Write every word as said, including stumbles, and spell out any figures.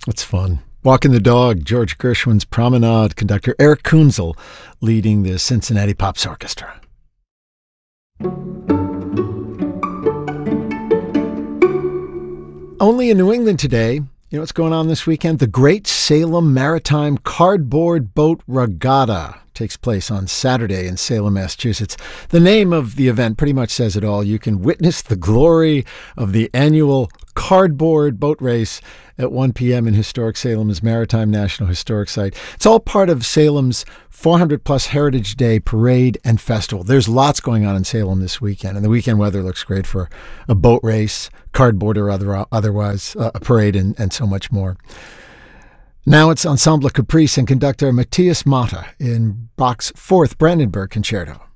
That's fun. Walking the Dog, George Gershwin's Promenade, conductor Eric Kunzel leading the Cincinnati Pops Orchestra. Only in New England today, you know what's going on this weekend? The Great Salem Maritime Cardboard Boat Regatta takes place on Saturday in Salem, Massachusetts. The name of the event pretty much says it all. You can witness the glory of the annual cardboard boat race at one p.m. in historic Salem's Maritime National Historic Site. It's all part of Salem's four hundred plus Heritage Day Parade and Festival. There's lots going on in Salem this weekend, and the weekend weather looks great for a boat race, cardboard or other, otherwise, uh, a parade, and, and so much more. Now it's Ensemble Caprice and conductor Matthias Mata in Bach's Fourth Brandenburg Concerto.